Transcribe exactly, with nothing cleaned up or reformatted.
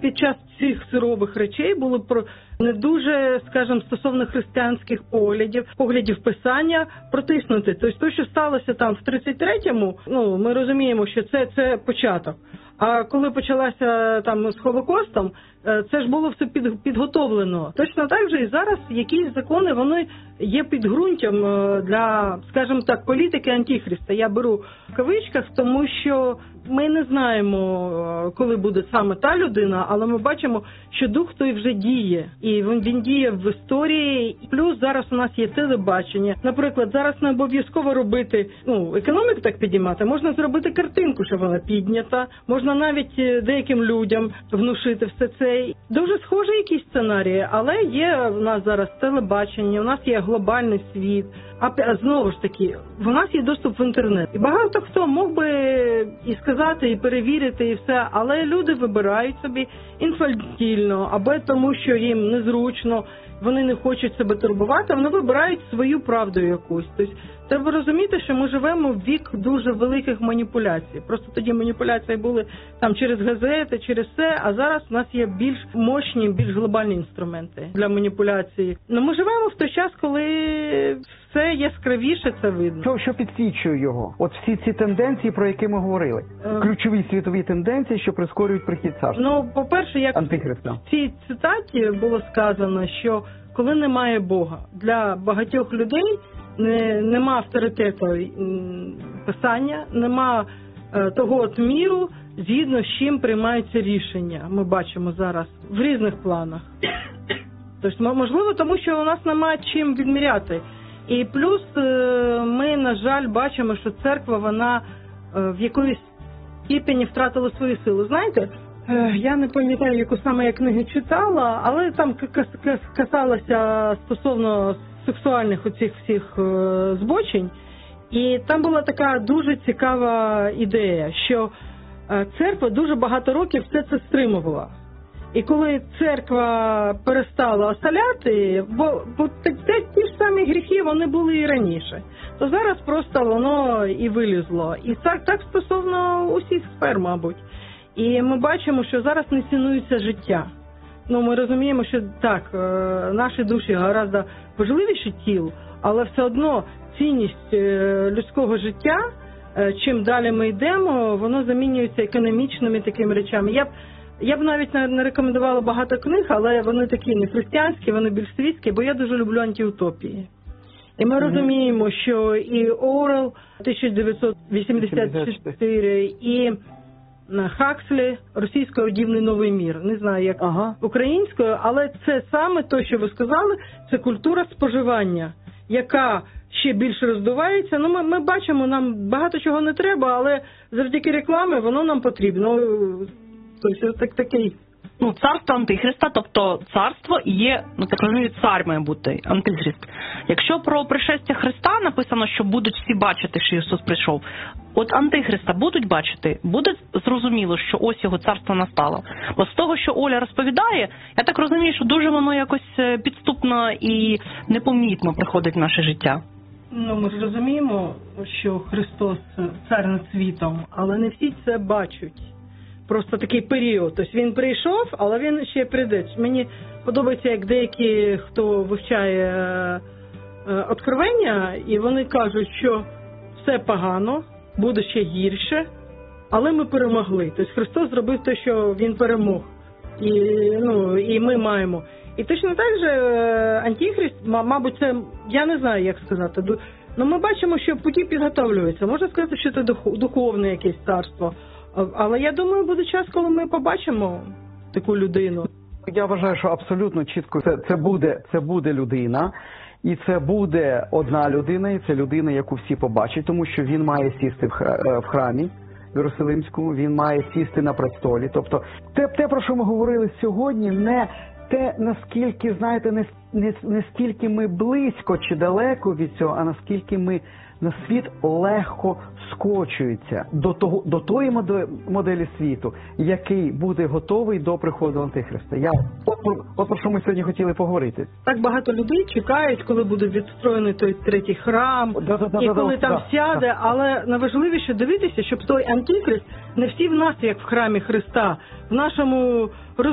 під час цих сурових речей були про не дуже, скажімо, стосовно християнських поглядів, поглядів писання протиснути. Тобто те, що сталося там в тридцять третьому, ну, ми розуміємо, що це, це початок. А коли почалася там з Холокостом, це ж було все під, підготовлено. Точно так же і зараз якісь закони, вони є підґрунтям для, скажімо так, політики Антихриста. Я беру в кавичках, тому що ми не знаємо, коли буде саме та людина, але ми бачимо, що дух той вже діє. І він, він діє в історії. Плюс зараз у нас є телебачення. Наприклад, зараз не обов'язково робити, ну, економіку так підіймати, можна зробити картинку, щоб вона піднята, можна навіть деяким людям внушити все це. Дуже схожі якісь сценарії, але є в нас зараз телебачення, у нас є глобальний світ. А знову ж таки, в нас є доступ в інтернет. І багато хто мог би і сказати, і перевірити, і все, але люди вибирають собі інфантильно, або тому, що їм незручно, вони не хочуть себе турбувати, вони вибирають свою правду якусь. Тобто, треба розуміти, що ми живемо в вік дуже великих маніпуляцій. Просто тоді маніпуляції були там через газети, через все, а зараз у нас є більш мощні, більш глобальні інструменти для маніпуляції. Ну, ми живемо в той час, коли все яскравіше, це видно. Що, що підсвічує його? От всі ці тенденції, про які ми говорили. Ключові світові тенденції, що прискорюють прихід царства. Ну, по-перше, як Антихриста. В цій цитаті було сказано, що коли немає Бога, для багатьох людей не, нема авторитету писання, нема е, того от міру, згідно з чим приймаються рішення. Ми бачимо зараз в різних планах. Тобто, можливо, тому що у нас немає чим відміряти. І плюс е, ми, на жаль, бачимо, що церква, вона е, в якоїсь степені втратила свою силу. Знаєте, я не пам'ятаю, яку саме я книгу читала, але там касалося стосовно сексуальних оцих всіх збочень. І там була така дуже цікава ідея, що церква дуже багато років все це стримувала. І коли церква перестала осаляти, бо, бо ті ж самі гріхи, вони були і раніше, то зараз просто воно і вилізло. І так, так стосовно усіх сфер, мабуть. І ми бачимо, що зараз не цінується життя. Ну, ми розуміємо, що так, наші душі гораздо важливіші тіл, але все одно цінність людського життя, чим далі ми йдемо, воно замінюється економічними такими речами. Я б, я б навіть не рекомендувала багато книг, але вони такі не християнські, вони більш світські, бо я дуже люблю антиутопії. І ми mm-hmm. розуміємо, що і Орел тисяча дев'ятсот вісімдесят чотири, і Хакслі, російською «Дивний новий мір». Не знаю, як ага. українською, але це саме те, що ви сказали, це культура споживання, яка ще більше роздувається. Ну, ми, ми бачимо, нам багато чого не треба, але завдяки рекламі воно нам потрібно. Тобто, так, такий... Ну, царство Антихриста, тобто царство є, ну так розумію, цар має бути, Антихрист. Якщо про пришестя Христа написано, що будуть всі бачити, що Ісус прийшов, от Антихриста будуть бачити, буде зрозуміло, що ось його царство настало. Бо з того, що Оля розповідає, я так розумію, що дуже воно якось підступно і непомітно приходить в наше життя. Ну, ми ж розуміємо, що Христос цар над світом, але не всі це бачать. Просто такий період. Тобто він прийшов, але він ще прийде. Мені подобається, як деякі, хто вивчає е, е, откровення, і вони кажуть, що все погано, буде ще гірше, але ми перемогли. Тобто Христос зробив те, що він перемог. І, ну, і ми маємо. І точно так же Антихрист, мабуть, це, я не знаю, як сказати, але ми бачимо, що путі підготовлюються. Можна сказати, що це духовне якесь царство. Але я думаю, буде час, коли ми побачимо таку людину. Я вважаю, що абсолютно чітко це, це, буде, це буде людина. І це буде одна людина, і це людина, яку всі побачать, тому що він має сісти в храмі в Єрусалимському, він має сісти на престолі. Тобто те, те про що ми говорили сьогодні, не те, наскільки, знаєте, не, не, не скільки ми близько чи далеко від цього, а наскільки ми на світ легко скочується до того, до тої моделі світу, який буде готовий до приходу Антихриста. Я от, от про що ми сьогодні хотіли поговорити. Так багато людей чекають, коли буде відстроєний той третій храм, да, да, да, і коли да, там да, сяде, да. Але найважливіше дивитися, щоб той Антихрист не всі в нас, як в храмі Христа, в нашому